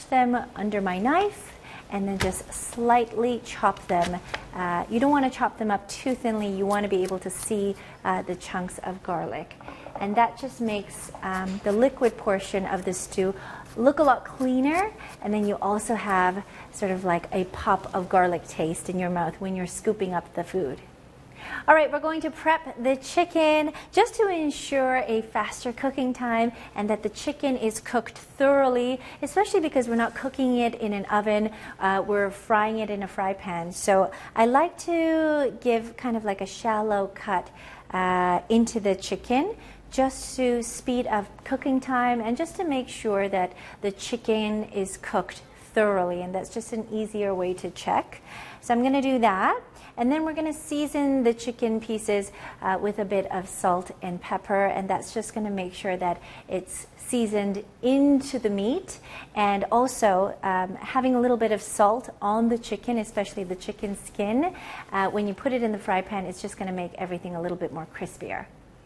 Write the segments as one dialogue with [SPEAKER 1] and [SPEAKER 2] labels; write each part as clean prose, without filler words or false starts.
[SPEAKER 1] them under my knife and then just slightly chop them. You don't want to chop them up too thinly. You want to be able to see the chunks of garlic. And that just makes the liquid portion of the stew look a lot cleaner, and then you also have sort of like a pop of garlic taste in your mouth when you're scooping up the food. All right, we're going to prep the chicken just to ensure a faster cooking time and that the chicken is cooked thoroughly, especially because we're not cooking it in an oven, we're frying it in a fry pan. So I like to give kind of like a shallow cut into the chicken just to speed up cooking time and just to make sure that the chicken is cooked thoroughly, and that's just an easier way to check. So I'm going to do that. And then we're going to season the chicken pieces with a bit of salt and pepper, and that's just going to make sure that it's seasoned into the meat. And also having a little bit of salt on the chicken, especially the chicken skin, when you put it in the fry pan, it's just going to make everything a little bit more crispier.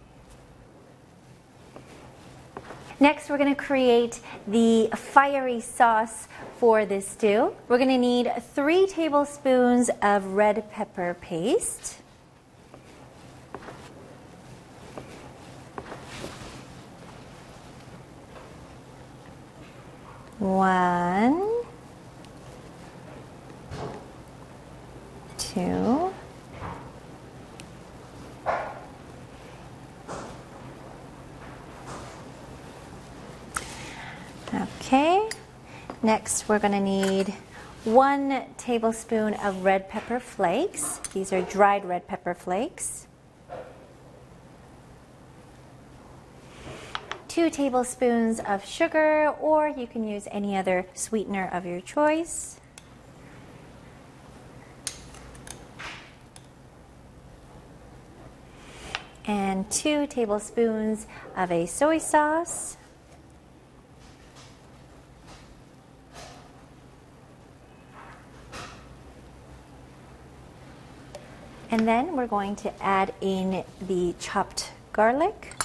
[SPEAKER 1] Next, we're going to create the fiery sauce for this stew. We're going to need 3 tablespoons of red pepper paste, 1, 2, okay. Next, we're going to need 1 tablespoon of red pepper flakes. These are dried red pepper flakes. 2 tablespoons of sugar, or you can use any other sweetener of your choice. And 2 tablespoons of a soy sauce. And then we're going to add in the chopped garlic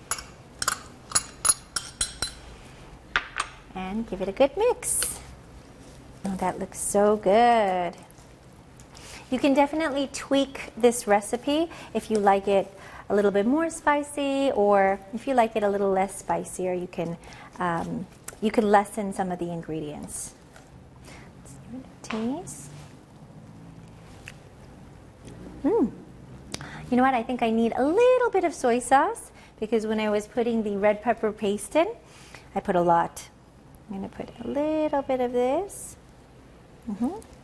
[SPEAKER 1] and give it a good mix. Oh, that looks so good. You can definitely tweak this recipe if you like it a little bit more spicy, or if you like it a little less spicy, or you can lessen some of the ingredients. Let's give it a taste. You know what? I think I need a little bit of soy sauce, because when I was putting the red pepper paste in, I put a lot. I'm going to put a little bit of this.